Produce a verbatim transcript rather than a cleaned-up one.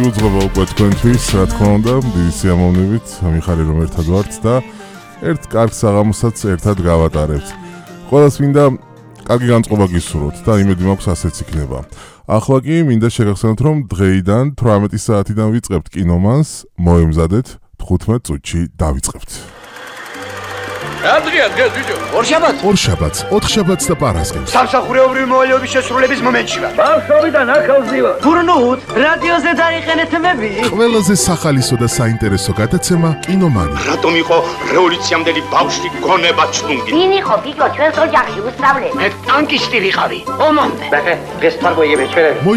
იუძღება უკვე თქვენთვის, რა თქმა უნდა, დიდი სიამოვნებით, მიხარი რომ ერთად ვართ და ერთ კარგ საღამოსაც ერთად გავატარებთ. ყველას მინდა კარგი განწყობა გისურვოთ და იმედი მაქვს ასეც იქნება. ახლა კი მინდა შეგახსენოთ, რომ დღეიდან თვრამეტი საათიდან ვიწყებთ კინომანს, მოემზადეთ თხუთმეტ წუთში დავიწყებთ. Andrea, Andrea, ბიჭო. ორ შაბათს. ორ შაბათს, ოთხ შაბათს და პარასკევს. სამსახურეობრივი მოვალეობის შესრულების მომენტში ვარ. ბავშვობიდან ახალზევა. გურნუთ, რადიოზე დაიყენეთ მები. ყველაზე სახალისო და საინტერესო გადაცემა კინომანი. რატომ იყო რევოლუციამდელი ბავშვი გონება ჩლუნგი? ვინ იყო ბიჭო ჩვენს ოჯახში უსწავლელი? მე ტანკისტი ვიყავი. ომამდე. ბახე, დღეს თარგოიები ჩვენ.